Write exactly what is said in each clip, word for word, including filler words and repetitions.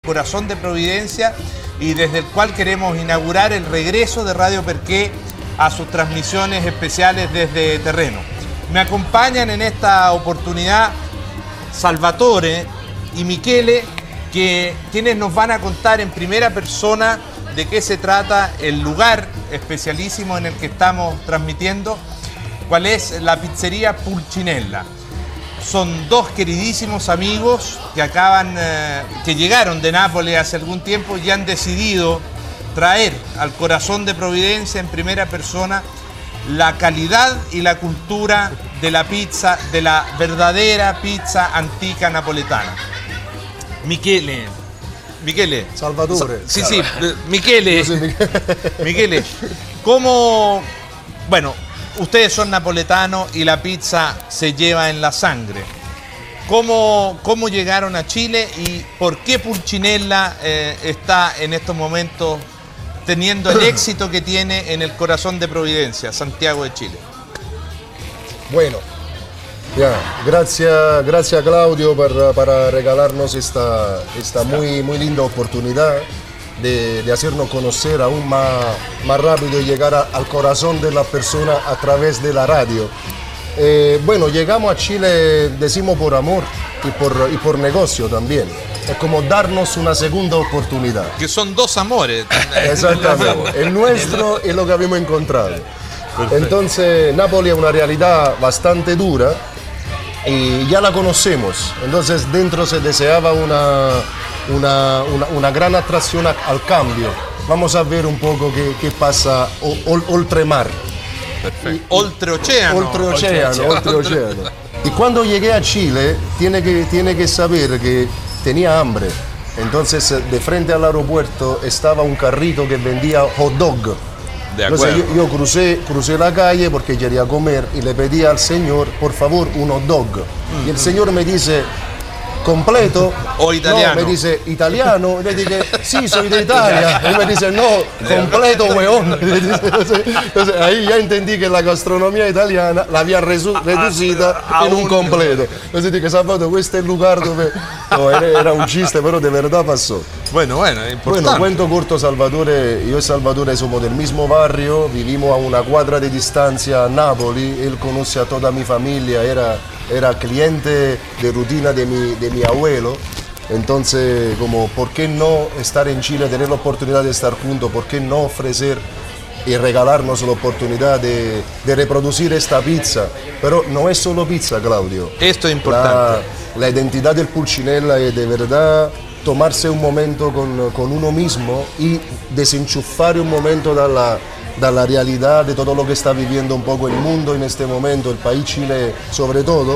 corazón de Providencia y desde el cual queremos inaugurar el regreso de Radio Perqué a sus transmisiones especiales desde terreno. Me acompañan en esta oportunidad Salvatore y Michele, que, quienes nos van a contar en primera persona de qué se trata el lugar especialísimo en el que estamos transmitiendo, cuál es la pizzería Pulcinella. Son dos queridísimos amigos que acaban, eh, que llegaron de Nápoles hace algún tiempo y han decidido traer al corazón de Providencia en primera persona la calidad y la cultura de la pizza, de la verdadera pizza antica napoletana. Michele, Michele. Salvatore. Sí, sí, Michele. Michele, ¿cómo, bueno, ustedes son napoletanos y la pizza se lleva en la sangre? ¿Cómo, cómo llegaron a Chile y por qué Pulcinella eh, está en estos momentos teniendo el éxito que tiene en el corazón de Providencia, Santiago de Chile? Bueno, ya, gracias, gracias Claudio por, para regalarnos esta, esta muy, muy linda oportunidad de, de hacernos conocer aún más, más rápido y llegar a, al corazón de la persona a través de la radio. Eh, bueno, llegamos a Chile, decimos por amor y por, y por negocio también. Es como darnos una segunda oportunidad. Que son dos amores. Exactamente. El nuestro es lo que habíamos encontrado. Perfecto. Entonces, Nápoles es una realidad bastante dura y ya la conocemos. Entonces, dentro se deseaba una, una, una, una gran atracción al cambio. Vamos a ver un poco qué, qué pasa oltremar. Perfecto. Oltreoceano. Oltreoceano, oltreoceano. Y cuando llegué a Chile, tiene que, tiene que saber que tenía hambre. Entonces, de frente al aeropuerto estaba un carrito que vendía hot dog. De acuerdo. Entonces yo, yo crucé, crucé la calle porque quería comer y le pedí al señor, por favor, un hot dog. Mm. Y el señor me dice, ¿completo? O italiano. No, me dice, ¿italiano? Y le dije, sí, soy de Italia. Y me dice, no, completo, weón. Entonces, entonces ahí ya entendí que la gastronomía italiana la había reducida en un completo. Entonces dije, Salvatore, questo è il lugar dove... No, era, era un chiste, pero de verdad pasó. Bueno, bueno, es importante. Bueno, cuento corto, Salvatore, yo y Salvatore somos del mismo barrio, vivimos a una cuadra de distancia a Nápoles, él conoce a toda mi familia, era, era cliente de rutina de mi, de mi abuelo, entonces, como, ¿por qué no estar en Chile, tener la oportunidad de estar juntos? ¿Por qué no ofrecer y regalarnos la oportunidad de, de reproducir esta pizza? Pero no es solo pizza, Claudio. Esto es importante. La, la identidad del Pulcinella es de verdad tomarse un momento con, con uno mismo y desenchufar un momento dalla, dalla realidad de todo lo que está viviendo un poco el mundo en este momento, el país Chile sobre todo,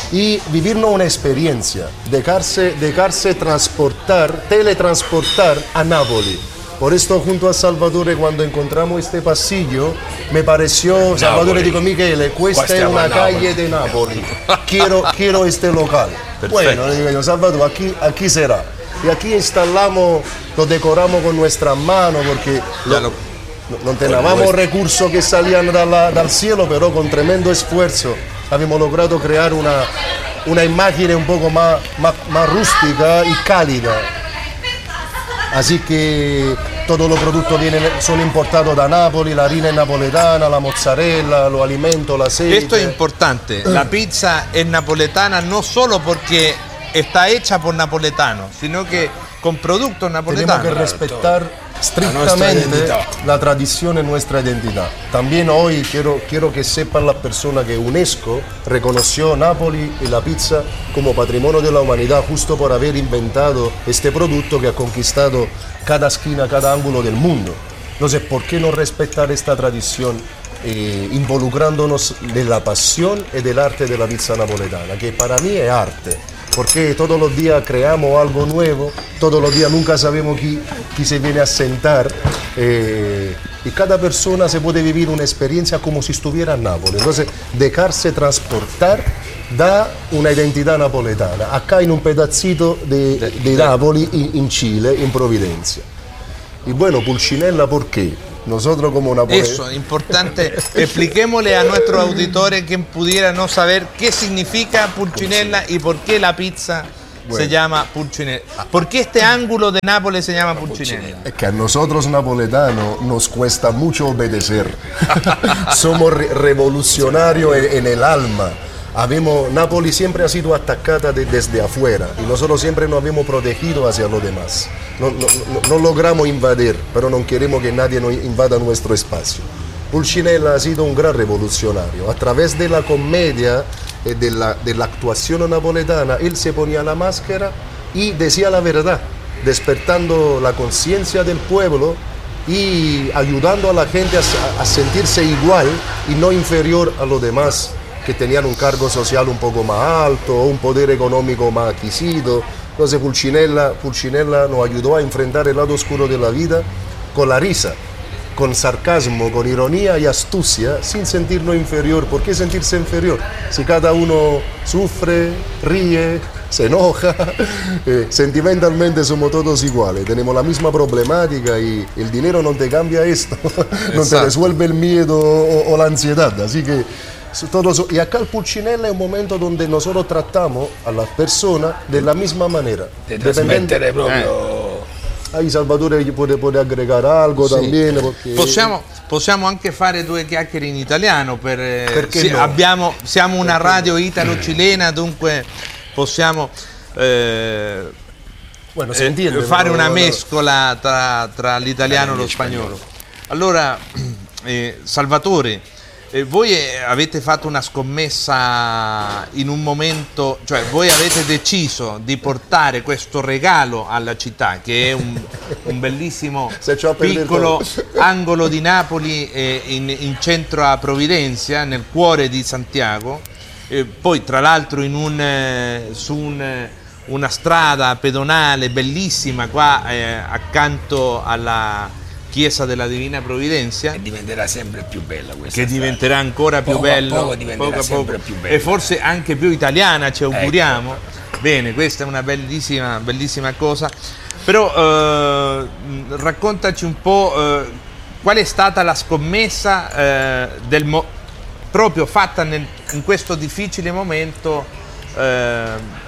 y vivirnos una experiencia, dejarse, dejarse transportar, teletransportar a Nápoles. Por esto, junto a Salvatore, cuando encontramos este pasillo, me pareció, Salvatore dijo, Michele, questa è una calle de Nápoles, quiero, quiero este local. Perfecto. Bueno, le digo yo, Salvatore, aquí, aquí será. Y aquí instalamos, lo decoramos con nuestras manos, porque lo, lo, no teníamos recursos que salían dalla, dal cielo, pero con tremendo esfuerzo habíamos logrado crear una, una imagen un poco más, más, más rústica y cálida. Así que todos los productos vienen, son importados de Nápoles, la harina es napoletana, la mozzarella, los alimentos, el aceite. Esto es importante, la pizza es napoletana no solo porque está hecha por napoletanos, sino que con productos napoletanos. Tenemos que respetar estrictamente la, la tradición y nuestra identidad. También hoy quiero, quiero que sepan las personas que UNESCO reconoció Nápoles y la pizza como patrimonio de la humanidad justo por haber inventado este producto que ha conquistado cada esquina, cada ángulo del mundo. Entonces, ¿por qué no respetar esta tradición eh, involucrándonos de la pasión y del arte de la pizza napoletana, que para mí es arte? Porque todos los días creamos algo nuevo, todos los días nunca sabemos quién, quién se viene a sentar eh, y cada persona se puede vivir una experiencia como si estuviera en Nápoles. Entonces, dejarse transportar da una identidad napoletana, acá en un pedacito de, de, de Nápoles, en, en Chile, en Providencia. Y bueno, Pulcinella, ¿por qué? Nosotros como napoleones... Eso, importante. Expliquémosle a nuestros auditores, quien pudiera no saber qué significa Pulcinella y por qué la pizza bueno. se llama Pulcinella. ¿Por qué este ángulo de Nápoles se llama Pulcinella? Es que a nosotros napoletanos nos cuesta mucho obedecer. Somos re revolucionarios en, en el alma. Habemos, Nápoles siempre ha sido atacada de, desde afuera y nosotros siempre nos habíamos protegido hacia los demás. No, no, no, no logramos invadir, pero no queremos que nadie nos invada nuestro espacio. Pulcinella ha sido un gran revolucionario. A través de la comedia, eh, de, la, de la actuación napoletana, él se ponía la máscara y decía la verdad, despertando la conciencia del pueblo y ayudando a la gente a, a sentirse igual y no inferior a los demás, que tenían un cargo social un poco más alto o un poder económico más adquisito. Entonces Pulcinella, Pulcinella nos ayudó a enfrentar el lado oscuro de la vida con la risa, con sarcasmo, con ironía y astucia, sin sentirnos inferior. ¿Por qué sentirse inferior? Si cada uno sufre, ríe, se enoja, eh, sentimentalmente somos todos iguales, tenemos la misma problemática y el dinero no te cambia esto, no te resuelve el miedo o, o la ansiedad. Así que todos, y acá el Pulcinella es un momento donde nosotros tratamos a las personas de la misma manera. De trasmettere proprio... Eh. Ahí Salvatore puede, puede agregare algo sì. También perché... possiamo, possiamo anche fare due chiacchiere in italiano per, perché sì, no? abbiamo, siamo una perché radio italo-cilena, dunque possiamo eh, bueno, si entiende, eh, fare no, una no, mescola tra, tra l'italiano e lo spagnolo. Allora eh, Salvatore, Eh, voi avete fatto una scommessa in un momento, cioè voi avete deciso di portare questo regalo alla città, che è un, un bellissimo piccolo angolo di Napoli eh, in, in centro a Providencia, nel cuore di Santiago, eh, poi tra l'altro in un, eh, su un, una strada pedonale bellissima qua eh, accanto alla Chiesa della Divina Provvidenza, che diventerà sempre più bella questa che strada. diventerà ancora più poco bello, a poco diventerà poco a sempre poco, più bella e forse anche più italiana, ci auguriamo. Ecco. Bene, questa è una bellissima, bellissima cosa. Però eh, raccontaci un po' eh, qual è stata la scommessa eh, del mo proprio fatta nel, in questo difficile momento, eh,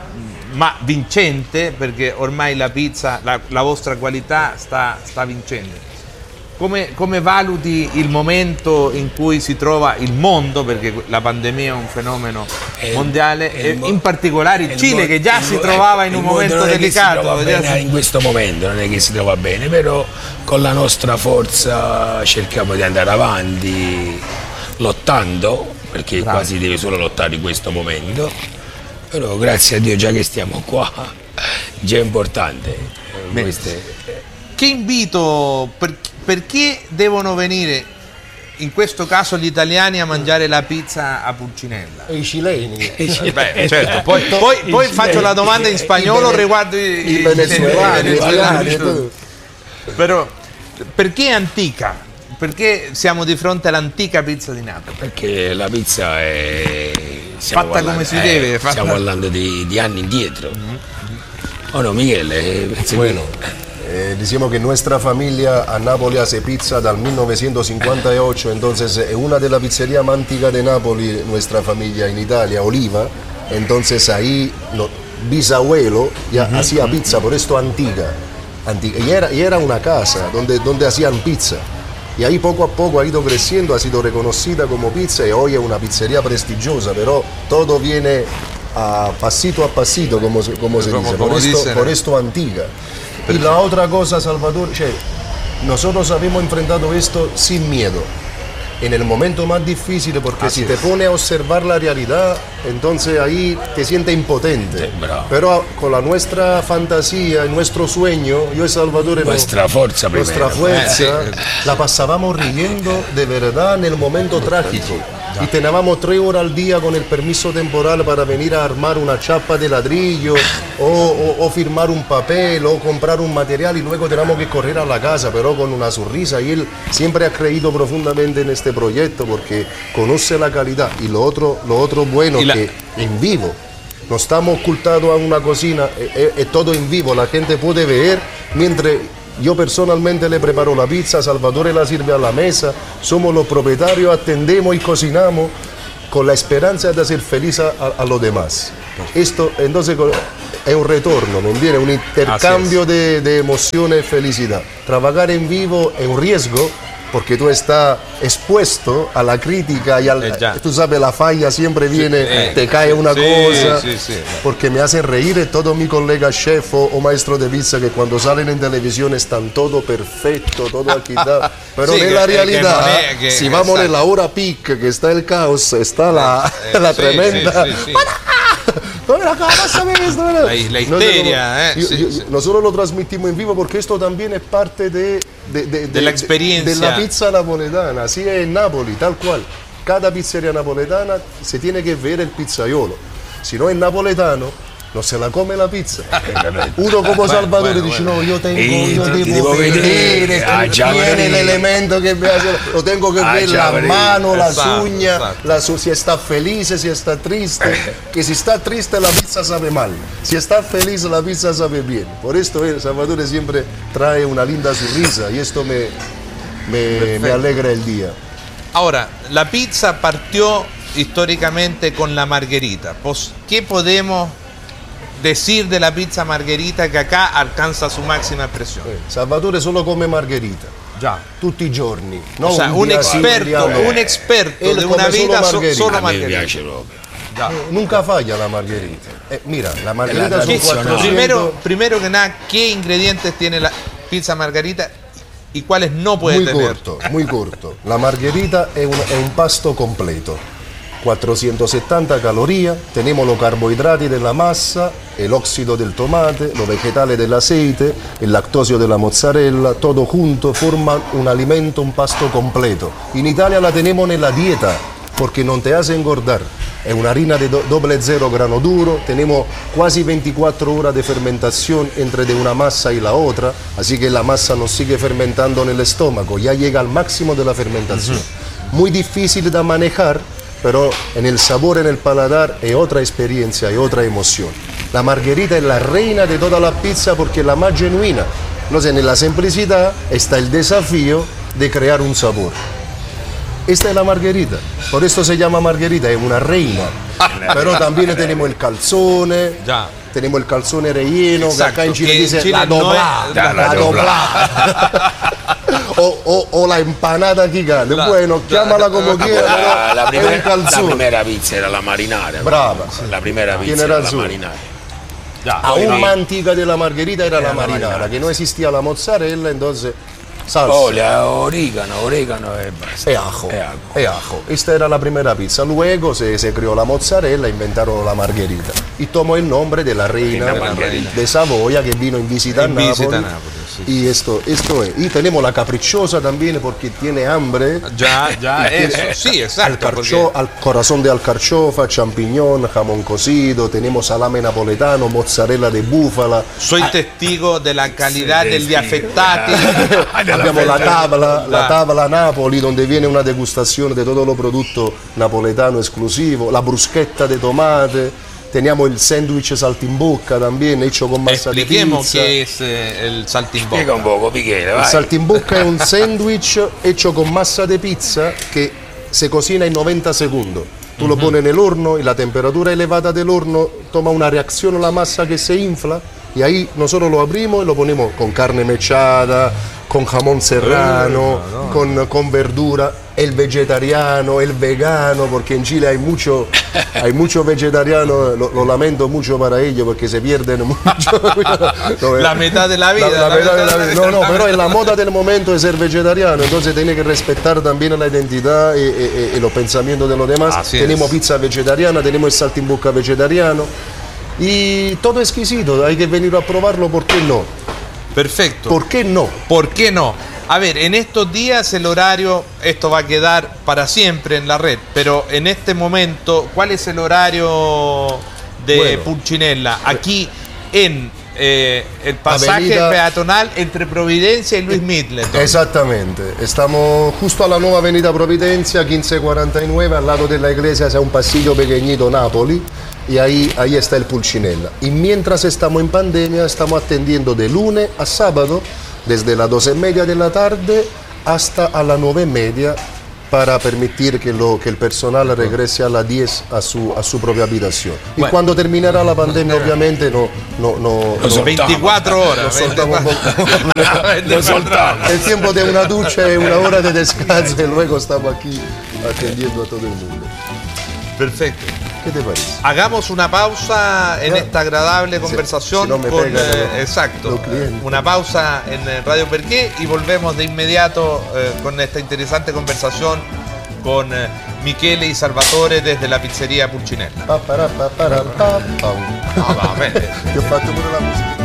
ma vincente, perché ormai la pizza, la, la vostra qualità sta, sta vincendo. Come, come valuti il momento in cui si trova il mondo, perché la pandemia è un fenomeno il, mondiale, il, e in particolare il Cile, che già si trovava in un momento delicato. Non è che si trova bene in questo momento, non è che si trova bene, però con la nostra forza cerchiamo di andare avanti, lottando, perché Bravo. qua si deve solo lottare in questo momento, però grazie a Dio già che stiamo qua, già è importante. Queste... Che invito, per, perché devono venire in questo caso gli italiani a mangiare la pizza a Pulcinella? E i cileni. Beh, certo. Poi, poi, poi faccio la domanda in spagnolo riguardo i, i venezuelani. I venezuelani. Però perché è antica? Perché siamo di fronte all'antica pizza di Napoli? Perché la pizza è fatta parlando, come si eh, deve. Fatta... Stiamo parlando di, di anni indietro. Mm-hmm. Oh no, Michele. Bueno. Eh, decimos que nuestra familia a Nápoles hace pizza del mil novecientos cincuenta y ocho, entonces es una de las pizzerías más antiguas de Nápoles, nuestra familia en Italia, Oliva, entonces ahí no, bisabuelo ya uh-huh. hacía pizza, por esto antigua, antigua. Y, era, y era una casa donde, donde hacían pizza, y ahí poco a poco ha ido creciendo, ha sido reconocida como pizza y hoy es una pizzería prestigiosa, pero todo viene a pasito a pasito, como, como se dice, por esto, por esto antigua. Y la otra cosa, Salvatore, cioè, nosotros habíamos enfrentado esto sin miedo, en el momento más difícil, porque Así si es. te pones a observar la realidad, entonces ahí te sientes impotente. Sí, pero con la nuestra fantasía, nuestro sueño, yo y Salvatore, nuestra no, fuerza, nuestra fuerza, eh, sí. la pasábamos riendo de verdad en el momento trágico. Y teníamos tres horas al día con el permiso temporal para venir a armar una chapa de ladrillo o, o, o firmar un papel o comprar un material y luego teníamos que correr a la casa, pero con una sonrisa. Y él siempre ha creído profundamente en este proyecto porque conoce la calidad. Y lo otro, lo otro bueno la... que en vivo, no estamos ocultados a una cocina, es, es todo en vivo, la gente puede ver mientras... Yo personalmente le preparo la pizza, Salvatore la sirve a la mesa, somos los propietarios, atendemos y cocinamos con la esperanza de hacer feliz a, a, a los demás. Esto, entonces, es un retorno, ¿me entiendes? Un intercambio de, de emociones y felicidad. Trabajar en vivo es un riesgo porque tú estás expuesto a la crítica y al, eh, tú sabes, la falla siempre viene, eh, te cae una sí, cosa, sí, sí. porque me hacen reír todos mis colegas chef o, o maestros de pizza que cuando salen en televisión están todo perfecto, todo equitado, pero Sí, en que- la que realidad, moneda, que- si vamos exacto. en la hora peak, que está el caos, está la, Eh, la sí, tremenda... sí, sí, sí. Mira, pásame esto, mira. La- la histeria, No sé cómo- eh, yo- sí, yo- sí. Nosotros lo transmitimos en vivo porque esto también es parte de, de, de- De la experiencia. de la pizza napoletana. Así es en Nápoles, tal cual. Cada pizzería napoletana se tiene que ver el pizzaiolo. Si no es napoletano, no se la come la pizza. Uno como Bueno, Salvatore bueno, dice, bueno. no, yo tengo, Eh, yo ti devo devo vedere, vedere, ah, che già, tiene vedere. el elemento que me hace, lo tengo que Ah, ver già, la vedere. mano, las Esatto, uñas, esatto. la su- si está feliz, si está triste, que si está triste la pizza sabe mal, si está feliz la pizza sabe bien. Por esto eh, Salvatore siempre trae una linda sonrisa y esto me, me, me alegra el día. Ahora, la pizza partió históricamente con la margherita. Pues, ¿qué podemos decir de la pizza margherita que acá alcanza su máxima expresión? Salvatore solo come margherita. Ya. Tutti i giorni. O no sea, un día sì, experto, día no. un experto Él de come una solo vida so- margherita. solo A me margherita. piace proprio. Ya. Nunca falla la margherita. Eh, mira, la margherita la son tradicional. cuattrocento. Primero, primero que nada, ¿qué ingredientes tiene la pizza margarita y cuáles no puede Muy tener? corto, muy corto. La margherita es un, es un pasto completo. cuatrocientosettanta calorías, tenemos los carbohidratos de la masa, el óxido del tomate, los vegetales del aceite, el lactosio de la mozzarella, todo junto forman un alimento, un pasto completo. En Italia la tenemos en la dieta porque no te hace engordar. Es una harina de do- doble cero grano duro, tenemos casi veinticuatro horas de fermentación entre de una masa y la otra, así que la masa nos sigue fermentando en el estómago, ya llega al máximo de la fermentación. Muy difícil de manejar, pero en el sabor, en el paladar, es otra experiencia, es otra emoción. La margherita es la reina de toda la pizza porque es la más genuina. Entonces, en la simplicidad está el desafío de crear un sabor. Esta es la margherita, por esto se llama margherita, es una reina. Pero también tenemos el calzone, Ya. tenemos el calzone relleno, que acá en Exacto, Chile que en dice Chile la no es- doblada, la- la la doblada. o, o- o la empanada gigante, La- bueno, la- chiamala como La, quieras, la pero es un primera, la calzone. primera pizza era la marinara. Brava. La primera Tiene pizza era la razón. marinara. Ya. Aún Poi- más antigua de la margherita era, la marinara, marinara, que no existía la mozzarella, entonces salsa. Olio, orégano, orégano e basta. E ajo, E ajo. e ajo. Esta era la primera pizza. Luego se, se creó la mozzarella, inventaron la margherita. Y tomó el nombre de la reina Reina Margherita. de Saboya que vino en visita a En Nápoles. visita a Nápoles, sí, Y esto, esto es. Y tenemos la caprichosa también porque tiene hambre. Ya, ya, eso, sí, exacto. Alcarcho- porque- al corazón de alcarchofa, champiñón, jamón cocido, tenemos salame napoletano, mozzarella de búfala. Soy testigo de la calidad Sì, del sì. diafettati. Abbiamo la tavola, la La- tavola Napoli donde viene una degustazione di tutto lo prodotto napoletano esclusivo, la bruschetta de tomate, teniamo il sandwich saltimbocca también hecho con massa di Expliquemos pizza. qué es eh, el saltimbocca. Spiega un poco, Michele, Il vai. saltimbocca è un sandwich hecho con massa di pizza che se cocina in noventa segundos. Tu lo pones nel horno y la temperatura elevata del horno toma una reacción a la masa que se infla y ahí nosotros lo abrimos y lo ponemos con carne mechada, con jamón serrano, con, con verdura, el vegetariano, el vegano, porque en Chile hay mucho, hay mucho vegetariano, lo, lo lamento mucho para ellos porque se pierden mucho. No, La mitad de la vida. la- la la mitad de la mitad vida. No, no, pero es la moda del momento de ser vegetariano, entonces tiene que respetar también la identidad y, y- y los pensamientos de los demás. Así tenemos es. pizza vegetariana, tenemos el saltimbocca vegetariano y todo exquisito, hay que venir a probarlo, ¿por qué no? Perfecto. ¿Por qué no? ¿Por qué no? A ver, en estos días el horario, esto va a quedar para siempre en la red, pero en este momento, ¿cuál es el horario de Bueno. Pulcinella? Aquí en eh, el pasaje Avenida- peatonal entre Providencia y Luis Middleton. Exactamente, estamos justo a la nueva avenida Providencia, quince cuarenta y nueve, al lado de la iglesia hay un pasillo pequeñito Napoli y ahí, ahí está el Pulcinella. Y mientras estamos en pandemia, estamos atendiendo de lunes a sábado, desde las doce y media de la tarde hasta a las nueve y media para permitir que, lo, que el personal regrese a las diez a su, a su propia habitación. Y Bueno. cuando terminará la pandemia, obviamente, no, no, no, Lo no- soltamos. veinticuatro horas. Lo soltamos un veinticuatro. Lo soltamos. el tiempo de una ducha y una hora de descanso y luego estamos aquí atendiendo a todo el mundo. Perfecto. ¿Qué te parece? Hagamos una pausa en Ya. esta agradable conversación si no me con pegan eh, los- exacto. los clientes. Una pausa en eh, Radio Perqué y volvemos de inmediato eh, con esta interesante conversación con eh, Michele y Salvatore desde la pizzeria Pulcinella. Pa, para, pa, para, pa, pam. Ah, va, bene. Ti ho fatto pure la musica.